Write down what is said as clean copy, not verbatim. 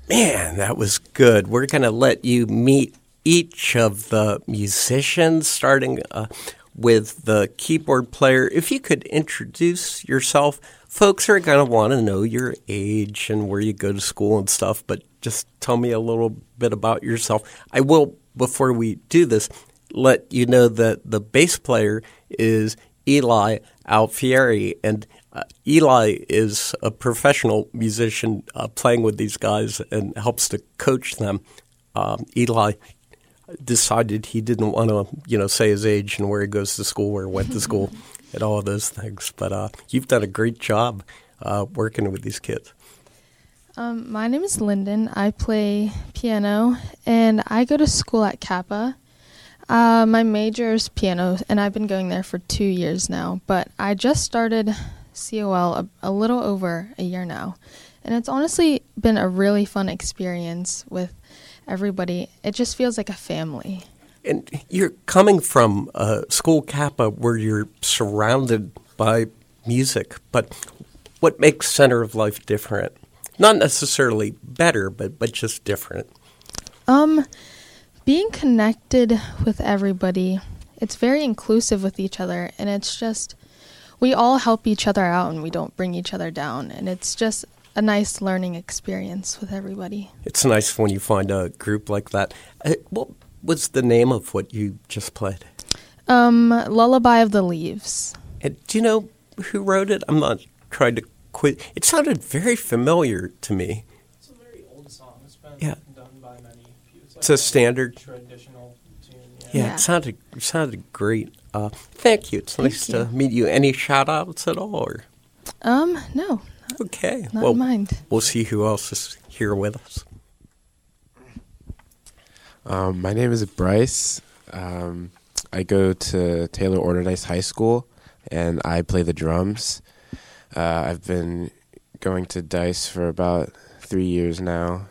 Man, that was good. We're going to let you meet each of the musicians, starting with the keyboard player. If you could introduce yourself, folks are going to want to know your age and where you go to school and stuff, but just tell me a little bit about yourself. I will, before we do this, let you know that the bass player is Eli Alfieri, and Eli is a professional musician playing with these guys and helps to coach them. Eli decided he didn't want to, say his age and where he goes to school, where he went to school, and all of those things. But you've done a great job working with these kids. My name is Lyndon. I play piano, and I go to school at Kappa. My major is piano, and I've been going there for 2 years now. But I just started COL a little over a year now, and it's honestly been a really fun experience with everybody. It just feels like a family. And you're coming from school Kappa where you're surrounded by music, but what makes Center of Life different? Not necessarily better, but just different. Being connected with everybody, it's very inclusive with each other, and it's just, we all help each other out and we don't bring each other down, and it's just a nice learning experience with everybody. It's nice when you find a group like that. What was the name of what you just played? Lullaby of the Leaves. And do you know who wrote it? I'm not trying to quit. It sounded very familiar to me. It's a very old song. It's been done by many people. It's a standard traditional tune. Yeah, it sounded great. Thank you. It's nice to meet you. Any shout-outs at all? Or? No. Okay. Not in mind. We'll see who else is here with us. My name is Bryce. I go to Taylor Orderdice High School, and I play the drums. I've been going to Dice for about 3 years now,